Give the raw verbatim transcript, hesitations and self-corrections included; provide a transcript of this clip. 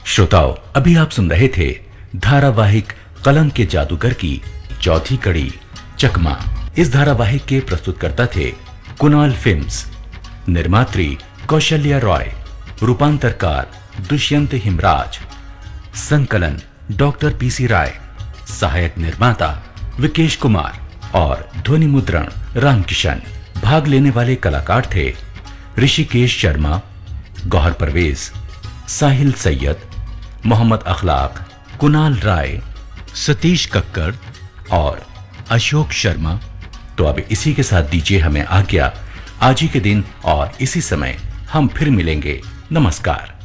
श्रोताओं, अभी आप सुन रहे थे धारावाहिक कलंक के जादूगर की चौथी कड़ी चकमा। इस धारावाहिक के प्रस्तुतकर्ता थे कुणाल फिल्म्स, निर्मात्री कौशल्या रॉय, रूपांतरकार दुष्यंत हिमराज, संकलन डॉक्टर पीसी राय, सहायक निर्माता विकेश कुमार और ध्वनि मुद्रण रामकिशन। भाग लेने वाले कलाकार थे ऋषिकेश शर्मा, गौहर परवेज, साहिल सैयद, मोहम्मद अखलाक, कुणाल राय, सतीश कक्कड़ और अशोक शर्मा। तो अब इसी के साथ दीजिए हमें आज्ञा। आज ही के दिन और इसी समय हम फिर मिलेंगे। नमस्कार।